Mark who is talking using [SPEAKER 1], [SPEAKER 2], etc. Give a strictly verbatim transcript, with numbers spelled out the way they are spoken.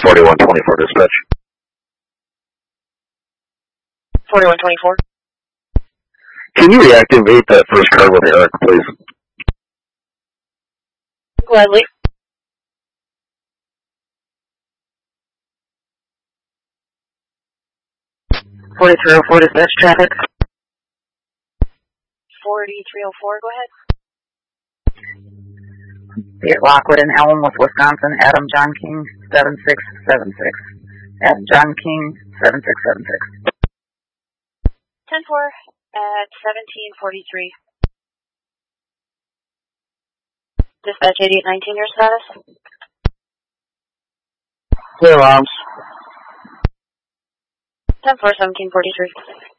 [SPEAKER 1] forty-one twenty-four dispatch.
[SPEAKER 2] forty-one twenty-four.
[SPEAKER 1] Can you reactivate that first car with Eric, please?
[SPEAKER 2] Gladly.
[SPEAKER 3] forty-three oh four dispatch traffic.
[SPEAKER 2] forty-three oh four, go ahead.
[SPEAKER 3] Be at Lockwood in Elmwood, Wisconsin, Adam John King, seven six seven six. Adam John King, seven six seven six.
[SPEAKER 2] ten four at seventeen forty-three. Dispatch eighty-eight nineteen, your status?
[SPEAKER 4] Clear arms.
[SPEAKER 2] ten four seventeen forty-three.